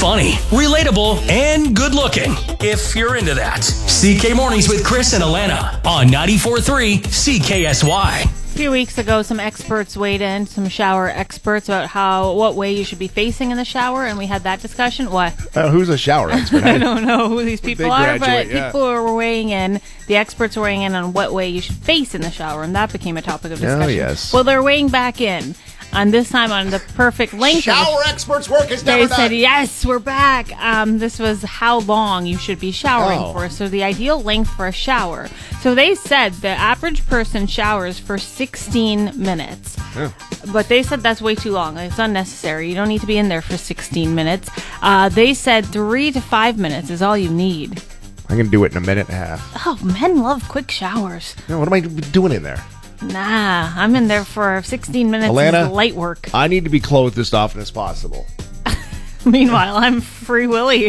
funny, relatable, and good looking. If you're into that. CK Mornings with Chris and Alana on 94.3 CKSY. A few weeks ago, some experts weighed in, some shower experts, about what way you should be facing in the shower, and we had that discussion. What? Who's a shower expert? I don't know who these people are, but yeah. people were weighing in. The experts were weighing in on what way you should face in the shower, and that became a topic of discussion. Oh, yes. Well, they're weighing back in. On this time, on the perfect length. Shower experts' work is never done. They said, yes, we're back. This was how long you should be showering for. So the ideal length for a shower. So they said the average person showers for 16 minutes. Yeah. But they said that's way too long. It's unnecessary. You don't need to be in there for 16 minutes. They said 3 to 5 minutes is all you need. I can do it in a minute and a half. Oh, men love quick showers. No, what am I doing in there? Nah, I'm in there for 16 minutes. Alana, is light work. I need to be clothed as often as possible. Meanwhile, I'm Free Willy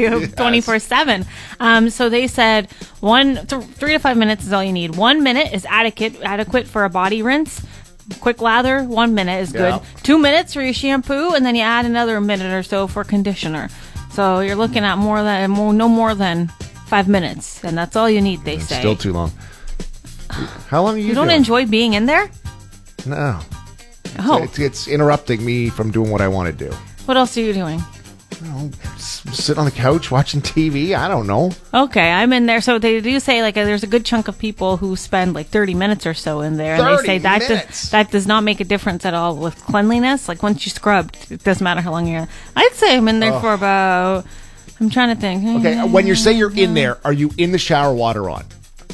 24/7. So they said 3 to 5 minutes is all you need. 1 minute is adequate for a body rinse. Quick lather, 1 minute is good. Yeah. 2 minutes for your shampoo, and then you add another minute or so for conditioner. So you're looking at no more than 5 minutes, and that's all you need. They say. Still too long. How long are you? You don't doing? enjoy being in there? No. Oh, It's interrupting me from doing what I want to do. what else are you doing? Sit on the couch watching TV. I don't know. Okay, I'm in there. So they do say there's a good chunk of people who spend 30 minutes or so in there, and they say 30 minutes? that does not make a difference at all with cleanliness. Like once you scrub, it doesn't matter how long you're in. I'd say I'm in there for about. I'm trying to think. Okay, when you say you're in there, are you in the shower water on?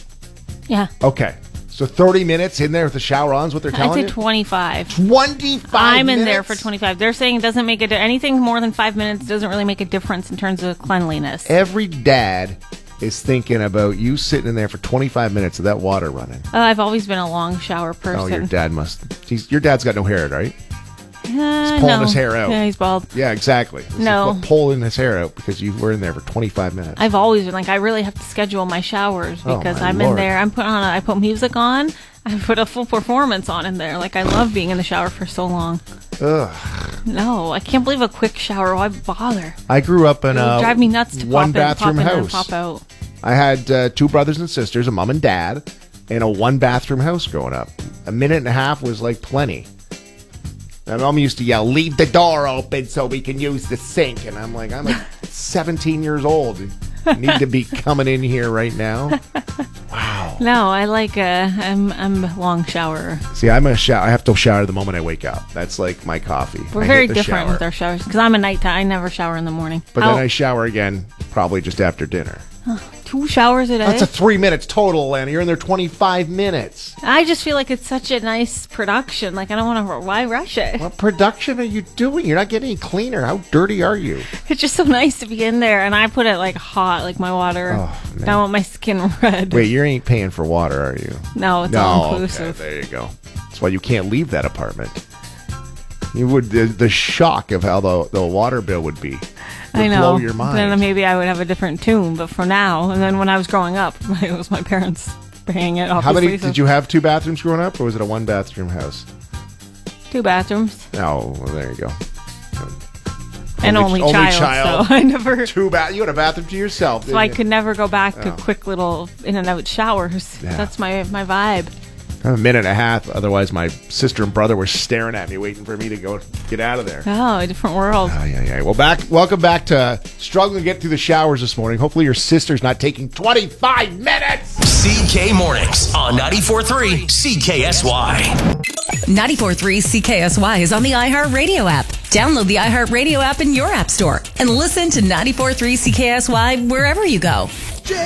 Yeah. Okay, so 30 minutes in there with the shower on is what they're telling I'd you? say 25. 25 I'm in minutes? there for 25. They're saying it doesn't make anything more than 5 minutes doesn't really make a difference in terms of cleanliness. Every dad is thinking about you sitting in there for 25 minutes of that water running. I've always been a long shower person. Oh, your dad must. Your dad's got no hair, right? He's pulling his hair out. Yeah, he's bald. Yeah, exactly. No. Pulling his hair out because you were in there for 25 minutes. I've always been I really have to schedule my showers because my I'm Lord. in there. I put music on. I put a full performance on in there. I love being in the shower for so long. Ugh. No, I can't believe a quick shower. Why bother? I grew up in It would drive me nuts to one pop bathroom in house. and pop out. I had 2 brothers and sisters, a mom and dad, in a 1 bathroom house growing up. A minute and a half was plenty. My mom used to yell, "Leave the door open so we can use the sink." And I'm like, 17 years old. You need to be coming in here right now. Wow. No, I I'm a long shower. See, I have to shower the moment I wake up. That's like my coffee. We're I very hit the different shower. with our showers because I'm a nighttime. I never shower in the morning. But then I shower again probably just after dinner. 2 showers a day. That's a 3 minutes total, Lana. You're in there 25 minutes. I just feel like it's such a nice production. I don't want to. Why rush it? What production are you doing? You're not getting any cleaner. How dirty are you? It's just so nice to be in there, and I put it hot, my water. Oh, man. I want my skin red. Wait, you ain't paying for water, are you? No, it's all inclusive. Okay, there you go. That's why you can't leave that apartment. You would the shock of how the water bill would be. I know. Blow your mind. Then maybe I would have a different tune, but for now, and then when I was growing up, it was my parents paying it. How many did you have? 2 bathrooms growing up, or was it a 1 bathroom house? 2 bathrooms. Oh, well, there you go. And only child. So I never. 2 you had a bathroom to yourself. So I could never go back to quick little in and out showers. Yeah. That's my vibe. A minute and a half. Otherwise, my sister and brother were staring at me, waiting for me to go get out of there. Oh, a different world. Yeah. Well, welcome back to struggling to get through the showers this morning. Hopefully, your sister's not taking 25 minutes. CK Mornings on 94.3 CKSY. 94.3 CKSY is on the iHeartRadio app. Download the iHeartRadio app in your app store and listen to 94.3 CKSY wherever you go.